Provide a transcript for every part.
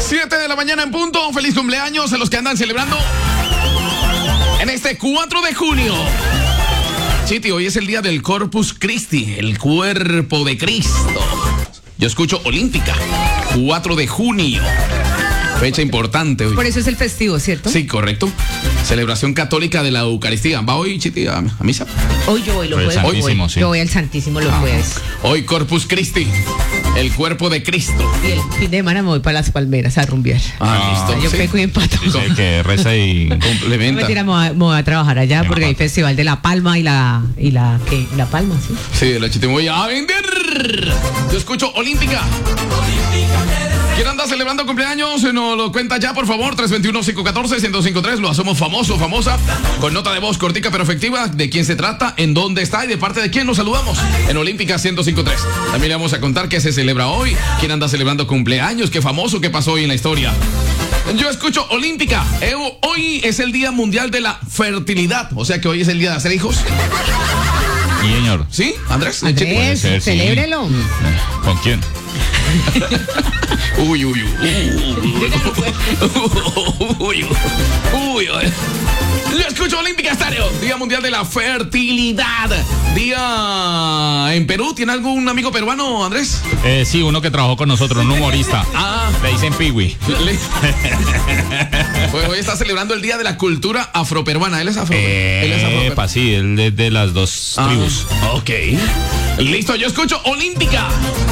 7 de la mañana en punto. Feliz cumpleaños a los que andan celebrando en este 4 de junio. Chiti, hoy es el día del Corpus Christi, el cuerpo de Cristo. Yo escucho Olímpica, 4 de junio. Fecha importante hoy. Por eso es el festivo, ¿cierto? Sí, correcto. Celebración católica de la Eucaristía. ¿Va hoy, Chiti, a misa? Hoy yo voy los Pues jueves. Santísimo, sí. Yo voy al Santísimo los jueves. Hoy Corpus Christi, el cuerpo de Cristo. Y el fin de semana me voy para las palmeras a rumbear. Listo. Yo sí. peco y empato. Dice que reza y Complementa. Mentira, me voy a trabajar allá porque hay festival de La Palma y la Palma, ¿sí? Sí, la Chiti, me voy a vender. Yo escucho Olímpica. ¿Quién anda celebrando cumpleaños? Nos lo cuenta ya, por favor. 321-514-1053. Lo hacemos famoso, famosa. Con nota de voz cortica pero efectiva. ¿De quién se trata? ¿En dónde está? ¿Y de parte de quién nos saludamos? En Olímpica 1053. También le vamos a contar qué se celebra hoy. ¿Quién anda celebrando cumpleaños? ¿Qué famoso? ¿Qué pasó hoy en la historia? Yo escucho Olímpica. Hoy es el Día Mundial de la Fertilidad. O sea que hoy es el día de hacer hijos. Sí, señor. ¿Sí, Andrés? Andrés, ser, sí. celébrelo. ¿Con quién? Uy. Yo escucho Olímpica Estéreo. Día Mundial de la Fertilidad. Día en Perú. ¿Tiene algún amigo peruano, Andrés? Sí, uno que trabajó con nosotros, un humorista. Le dicen Piwi. Hoy está celebrando el Día de la Cultura Afroperuana. Él es afroperuano. Sí, él es de las dos tribus. Ok. Listo, yo escucho Olímpica.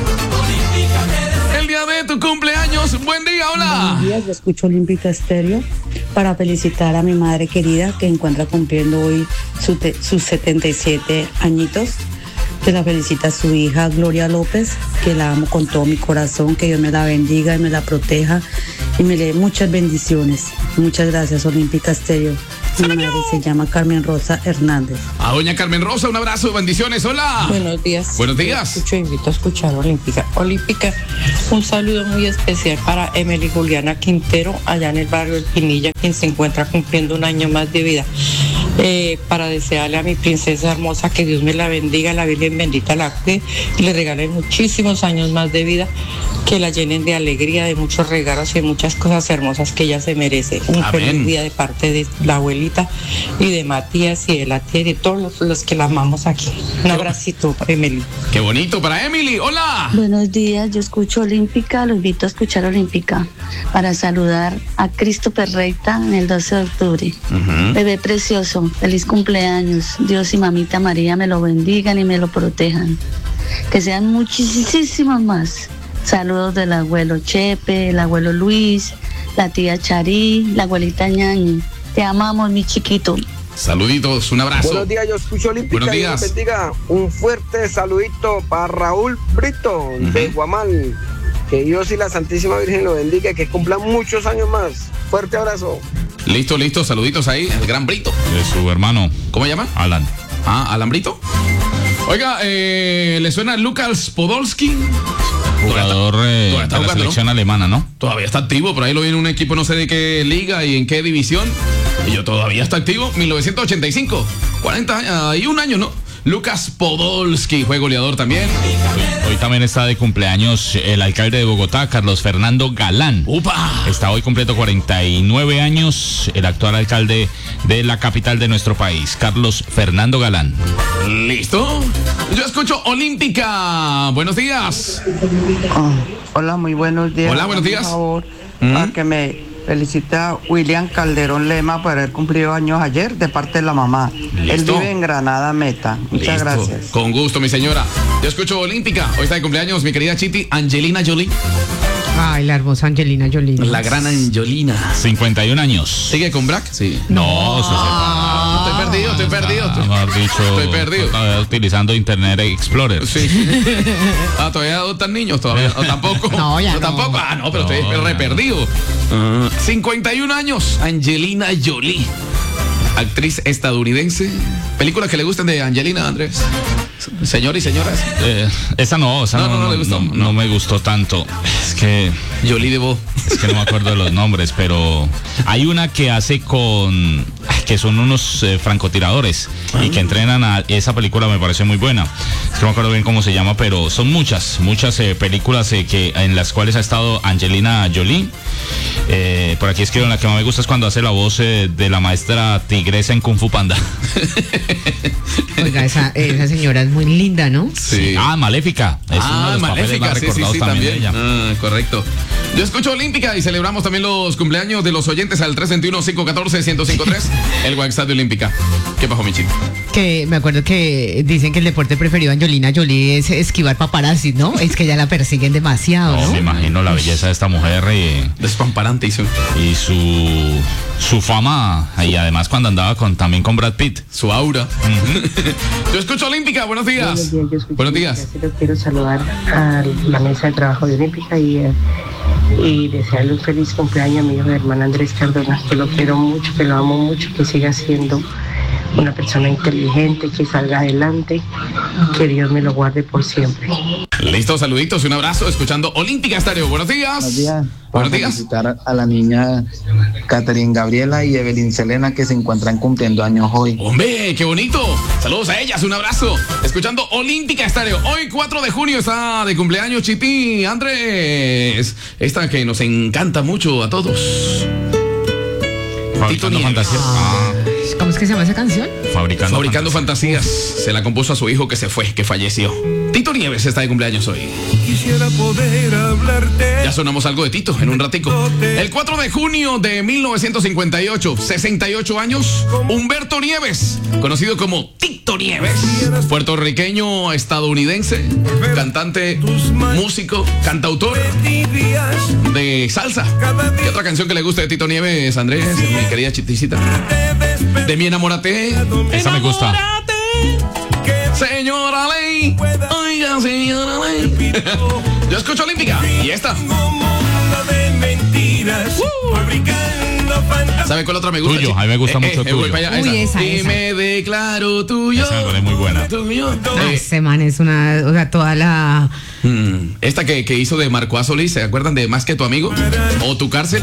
El día de tu cumpleaños. Buen día, hola. Buenos días, yo escucho Olímpica Estéreo para felicitar a mi madre querida que encuentra cumpliendo hoy sus 77 añitos. Que la felicita su hija Gloria López, que la amo con todo mi corazón, que Dios me la bendiga y me la proteja y me dé muchas bendiciones. Muchas gracias, Olímpica Estéreo. Mi madre se llama Carmen Rosa Hernández. A doña Carmen Rosa, un abrazo, bendiciones, hola. Buenos días. Buenos días. Yo invito a escuchar Olímpica. Olímpica, un saludo muy especial para Emily Juliana Quintero, allá en el barrio del Pinilla, quien se encuentra cumpliendo un año más de vida. Para desearle a mi princesa hermosa que Dios me la bendiga, la Virgen bendita la cuide y le regale muchísimos años más de vida, que la llenen de alegría, de muchos regalos y de muchas cosas hermosas que ella se merece. Un feliz día de parte de la abuelita y de Matías y de la tía y de todos los que la amamos aquí. Un abracito, Emily. Qué bonito para Emily, hola. Buenos días, yo escucho Olímpica, lo invito a escuchar Olímpica para saludar a Cristo Perreita en el 12 de octubre. Bebé precioso, feliz cumpleaños. Dios y mamita María me lo bendigan y me lo protejan. Que sean muchísimos más. Saludos del abuelo Chepe, el abuelo Luis, la tía Charí, la abuelita Ñañi. Te amamos, mi chiquito. Saluditos, un abrazo. Buenos días, yo escucho Olímpica. Buenos días. Y Dios bendiga. Un fuerte saludito para Raúl Brito de Guamal. Que Dios y la Santísima Virgen lo bendiga, que cumplan muchos años más. Fuerte abrazo. Listo, saluditos ahí, el gran Brito. De su hermano. ¿Cómo se llama? Alan. Alan Brito. Oiga, ¿le suena Lukas Podolski? Jugador de la jugando, selección alemana, ¿no? Todavía está activo, por ahí lo viene un equipo no sé de qué liga y en qué división. Y yo todavía está activo, 1985, 41 años, ¿no? Lukas Podolski, fue goleador también. Hoy también está de cumpleaños el alcalde de Bogotá, Carlos Fernando Galán. ¡Upa! Está hoy completo 49 años, el actual alcalde de la capital de nuestro país, Carlos Fernando Galán. ¿Listo? Yo escucho Olímpica. Buenos días. Hola, muy buenos días. Hola, buenos días. Por favor, para que me felicita William Calderón Lema por haber cumplido años ayer de parte de la mamá. ¿Listo? Él vive en Granada Meta. Muchas gracias. Con gusto, mi señora. Yo escucho Olímpica. Hoy está de cumpleaños mi querida Chiti, Angelina Jolie. Ay, la hermosa Angelina Jolie. La gran Angelina. 51 años. ¿Sigue con Brack? Sí. No, se Estoy perdido. Mejor dicho, Estoy perdido. Todavía utilizando Internet Explorer. Sí. Todavía adoptan niños todavía. No, tampoco. No, ya no. Tampoco. No, pero estoy re perdido. 51 años, Angelina Jolie. Actriz estadounidense. ¿Películas que le gustan de Angelina, Andrés? Señores y señoras. Esa no le gustó. No me gustó tanto. Es que Jolie de Bo. Es que no me acuerdo de los nombres, pero hay una que hace con que son unos francotiradores y que entrenan a esa película. Me parece muy buena. Es que no me acuerdo bien cómo se llama, pero son muchas películas que en las cuales ha estado Angelina Jolie Por aquí escriben, la que más me gusta es cuando hace la voz de la maestra tigresa en Kung Fu Panda. Oiga, esa señora es muy linda, ¿no? Sí. Maléfica. Es uno de los papeles más recordados también de ella. Correcto. Yo escucho Olímpica y celebramos también los cumpleaños de los oyentes al 321-514-1053, el WhatsApp de Olímpica. ¿Qué pasó, Michi? Que me acuerdo que dicen que el deporte preferido de Angelina Jolie es esquivar paparazzi, ¿no? Es que ya la persiguen demasiado, ¿no? Me imagino la belleza de esta mujer despamparante y su fama, y además cuando andaba también con Brad Pitt. Su aura. Yo escucho Olímpica, buenos días. Buenos días. Yo quiero saludar a la mesa de trabajo de Olímpica y desearle un feliz cumpleaños a mi hijo hermano Andrés Cardona, que lo quiero mucho, que lo amo mucho, que siga siendo una persona inteligente, que salga adelante, que Dios me lo guarde por siempre. Listo, saluditos, un abrazo, escuchando Olímpica Estéreo. Buenos días. Buenos días. Buenos días. Felicitar a la niña Catherine Gabriela y Evelyn Selena, que se encuentran cumpliendo años hoy. ¡Hombre, qué bonito! Saludos a ellas, un abrazo. Escuchando Olímpica Estéreo. Hoy, 4 de junio, está de cumpleaños Chiti Andrés. Esta que nos encanta mucho a todos. Fabricando Fantasías. ¿Cómo es que se llama esa canción? Fabricando Fantasías. Se la compuso a su hijo que se fue, que falleció. Tito Nieves está de cumpleaños hoy. Quisiera poder hablarte. Ya sonamos algo de Tito en un ratico. El 4 de junio de 1958, 68 años, Humberto Nieves, conocido como Tito Nieves, puertorriqueño estadounidense, cantante, músico, cantautor de salsa. ¿Qué otra canción que le gusta de Tito Nieves, Andrés, mi querida chiticita? De mi enamórate. Esa me gusta. Señora Ley, oiga, señora Ley. Yo escucho Olímpica y esta. ¿Sabe cuál otra me gusta? Tuyo, a mí me gusta mucho tuyo. Y me declaro tuyo. Esa me parece muy buena. Ese man es una, o sea, toda la... Esta que hizo de Marco Solís, ¿se acuerdan de Más que tu amigo? O Tu cárcel.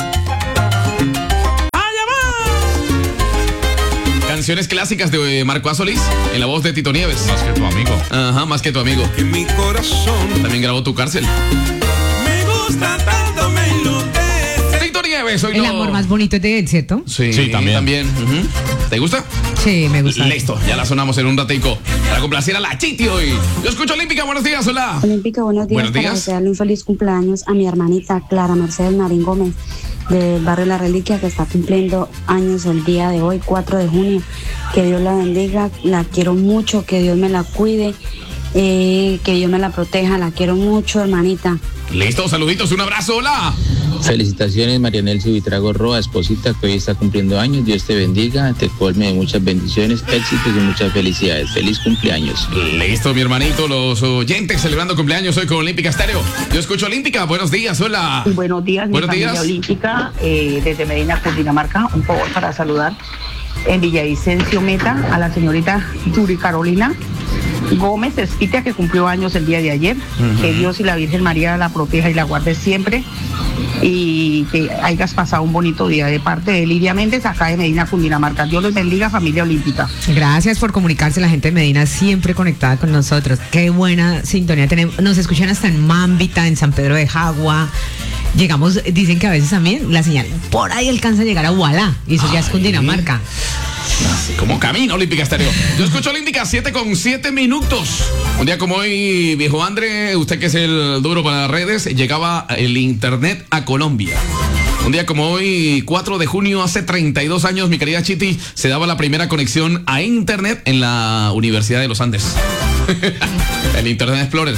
Canciones clásicas de Marco Solís en la voz de Tito Nieves. Más que tu amigo. Ajá, Más que tu amigo. En mi corazón también grabó Tu cárcel. me gusta tanto, me enloquece. Tito Nieves, hoy El amor más bonito es de él, ¿cierto? Sí, también. ¿Te gusta? Sí, me gusta. Listo, ya la sonamos en un ratico para complacer a la Chiti hoy. Yo escucho Olímpica, buenos días, hola. Olímpica, buenos días. Buenos días. Para desearle un feliz cumpleaños a mi hermanita Clara Mercedes Marín Gómez, del barrio La Reliquia, que está cumpliendo años el día de hoy, 4 de junio. Que Dios la bendiga, la quiero mucho, que Dios me la cuide, que Dios me la proteja, la quiero mucho, hermanita. Listo, saluditos, un abrazo, hola. Felicitaciones, Marianel Subitrago Roa, esposita, que hoy está cumpliendo años. Dios te bendiga, te colme de muchas bendiciones, éxitos y muchas felicidades. Feliz cumpleaños. Listo, mi hermanito, los oyentes celebrando cumpleaños hoy con Olímpica Estéreo. Yo escucho Olímpica, buenos días, hola. Buenos días, buenos mi días. familia Olímpica, desde Medina, Cundinamarca. Un favor para saludar en Villavicencio Meta a la señorita Yuri Carolina Gómez Espitia, que cumplió años el día de ayer. Que Dios y la Virgen María la proteja y la guarde siempre, y que hayas pasado un bonito día, de parte de Lidia Méndez, acá de Medina, Cundinamarca. Dios les bendiga, familia Olímpica. Gracias por comunicarse, la gente de Medina siempre conectada con nosotros. Qué buena sintonía tenemos. Nos escuchan hasta en Mambita, en San Pedro de Jagua. Llegamos, dicen que a veces también la señal por ahí alcanza a llegar a Ubalá, y eso ya es Cundinamarca. ¿Cómo camina Olímpica Estéreo? Yo escucho Olímpica, 7:07. Un día como hoy, viejo André, usted que es el duro para las redes, llegaba el internet a Colombia. Un día como hoy, 4 de junio, hace 32 años, mi querida Chiti, se daba la primera conexión a internet en la Universidad de los Andes. El Internet Explorer.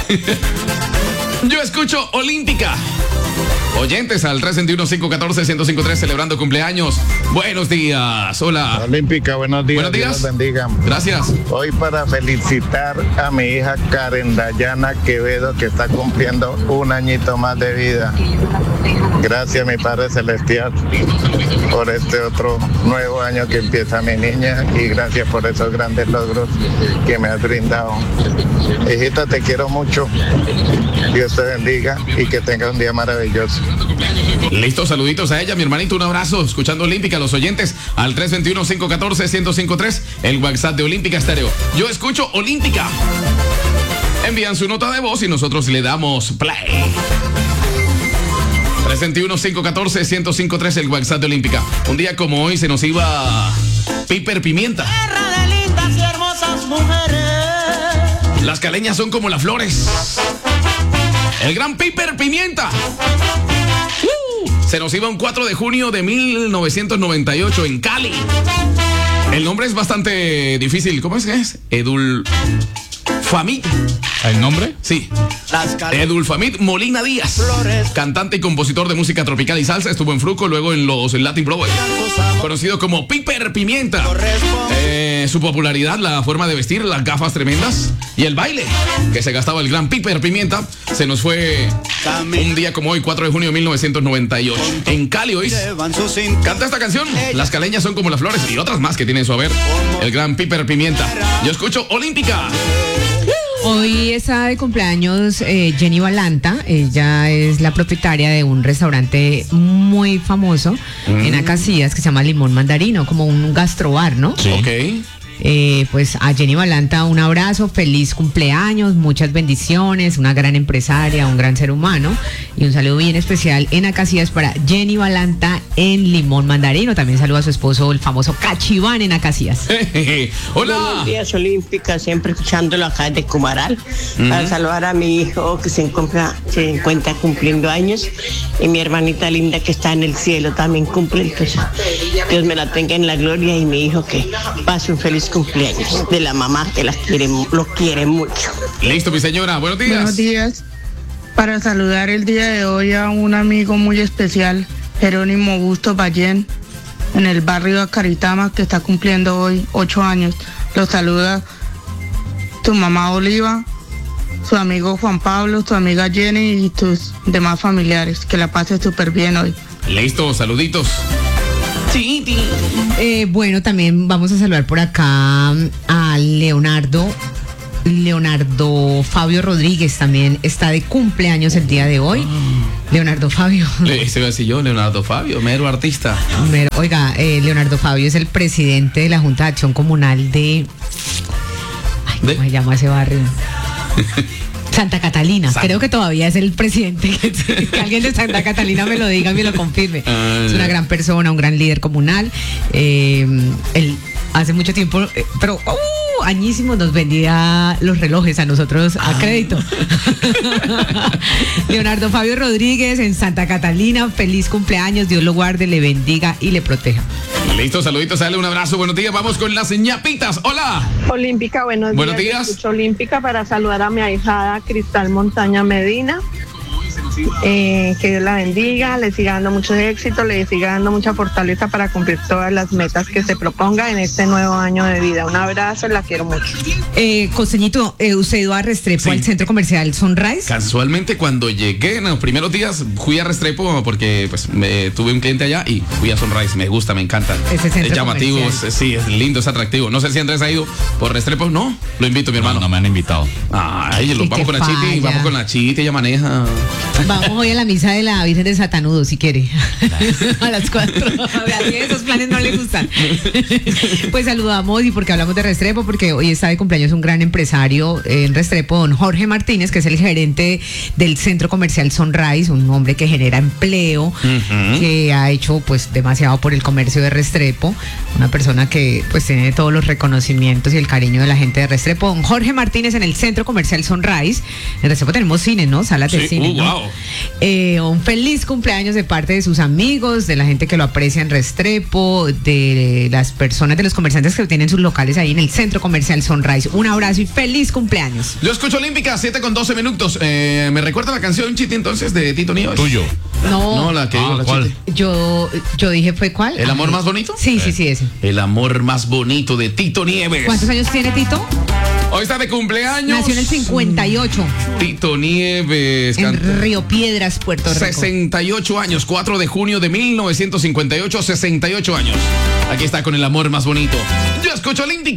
Yo escucho Olímpica. Oyentes al 321-514-1053 celebrando cumpleaños. Buenos días, hola. Olímpica, buenos días. Buenos días. Dios los bendiga. Gracias. Hoy para felicitar a mi hija Karen Dayana Quevedo, que está cumpliendo un añito más de vida. Gracias, mi Padre Celestial, por este otro nuevo año que empieza mi niña, y gracias por esos grandes logros que me has brindado. Hijita, te quiero mucho. Dios te bendiga y que tenga un día maravilloso. Listo, saluditos a ella, mi hermanito, un abrazo. Escuchando Olímpica, los oyentes al 321-514-1053, el WhatsApp de Olímpica Estéreo. Yo escucho Olímpica. Envían su nota de voz y nosotros le damos play. 321-514-1053, el WhatsApp de Olímpica. Un día como hoy se nos iba Piper Pimienta. Tierra de lindas y hermosas mujeres. Las caleñas son como las flores. El gran Piper Pimienta. Se nos iba un 4 de junio de 1998 en Cali. El nombre es bastante difícil. ¿Cómo es que es? Edulfamid. ¿El nombre? Sí. Edulfamid Molina Díaz, cantante y compositor de música tropical y salsa, estuvo en Fruco, luego en los Latin Broadway, conocido como Piper Pimienta. Su popularidad, la forma de vestir, las gafas tremendas y el baile que se gastaba el gran Piper Pimienta, se nos fue un día como hoy, 4 de junio de 1998. En Cali, hoy canta esta canción, Las caleñas son como las flores, y otras más que tiene en su haber el gran Piper Pimienta. Yo escucho Olímpica. Hoy está de cumpleaños Jenny Balanta. Ella es la propietaria de un restaurante muy famoso en Acacias que se llama Limón Mandarino, como un gastrobar, ¿no? Sí. Ok. Pues a Jenny Balanta un abrazo, feliz cumpleaños, muchas bendiciones, una gran empresaria, un gran ser humano, y un saludo bien especial en Acacias para Jenny Balanta en Limón Mandarino. También saludo a su esposo, el famoso Cachiván en Acacias. Hola. Buenos días, Olímpica, siempre escuchándolo acá de Cumaral, para saludar a mi hijo que se encuentra cumpliendo años, y mi hermanita linda que está en el cielo también cumple. Entonces, Dios me la tenga en la gloria, y mi hijo que pase un feliz cumpleaños de la mamá que los quiere mucho. Listo, mi señora, buenos días. Buenos días. Para saludar el día de hoy a un amigo muy especial, Jerónimo Busto Ballén, en el barrio de Acaritama, que está cumpliendo hoy 8 años. Lo saluda tu mamá Oliva, su amigo Juan Pablo, tu amiga Jenny y tus demás familiares. Que la pases súper bien hoy. Listo, saluditos. Bueno, también vamos a saludar por acá a Leonardo Fabio Rodríguez, también está de cumpleaños el día de hoy. Leonardo Fabio. Se va a decir yo, Leonardo Fabio, mero artista. Oiga, Leonardo Fabio es el presidente de la Junta de Acción Comunal de... ¿Cómo se llama ese barrio? Santa Catalina. Creo que todavía es el presidente. Que alguien de Santa Catalina me lo diga y me lo confirme. Es una gran persona, un gran líder comunal. Él hace mucho tiempo, pero añísimos, nos vendía los relojes a nosotros a crédito. Leonardo Fabio Rodríguez en Santa Catalina, feliz cumpleaños, Dios lo guarde, le bendiga y le proteja. Listo, saluditos, dale un abrazo, buenos días, vamos con las ñapitas, hola. Olímpica, buenos días. Escucho Olímpica para saludar a mi ahijada Cristal Montaña Medina. Que Dios la bendiga, le siga dando mucho éxito, le siga dando mucha fortaleza para cumplir todas las metas que se proponga en este nuevo año de vida. Un abrazo, la quiero mucho. Costeñito, usted iba a Restrepo, al centro comercial Sunrise. Casualmente cuando llegué en los primeros días fui a Restrepo porque pues tuve un cliente allá y fui a Sunrise. Me gusta, me encanta. Ese centro es llamativo, sí, es lindo, es atractivo. No sé si Andrés ha ido por Restrepo, no, lo invito, mi hermano. No me han invitado. Ay, vamos con la Chiti, vamos con la Chiti, ella maneja. Vamos hoy a la misa de la Virgen de Satanudo, si quiere. A las 4. Así esos planes no le gustan. Pues saludamos, y porque hablamos de Restrepo, porque hoy está de cumpleaños un gran empresario en Restrepo, don Jorge Martínez, que es el gerente del centro comercial Sunrise, un hombre que genera empleo, que ha hecho pues demasiado por el comercio de Restrepo, una persona que pues tiene todos los reconocimientos y el cariño de la gente de Restrepo. Don Jorge Martínez en el centro comercial Sunrise. En Restrepo tenemos cine, ¿no? Salas de cine, ¿no? Wow. Un feliz cumpleaños de parte de sus amigos, de la gente que lo aprecia en Restrepo, de las personas, de los comerciantes que tienen sus locales ahí en el centro comercial Sunrise. Un abrazo y feliz cumpleaños. Yo escucho Olímpica, 7:12. ¿Me recuerda la canción, Chiti, entonces, de Tito Nieves? Tuyo. No, la que digo, la ¿cuál? Chiti. Yo dije, ¿fue cuál? ¿El amor más bonito? Sí, ese. El amor más bonito de Tito Nieves. ¿Cuántos años tiene Tito? Hoy está de cumpleaños. Nació en el 58. Tito Nieves. En Río Piedras, Puerto Rico. 68 años, 4 de junio de 1958, 68 años. Aquí está con el amor más bonito. Yo escucho Olímpica.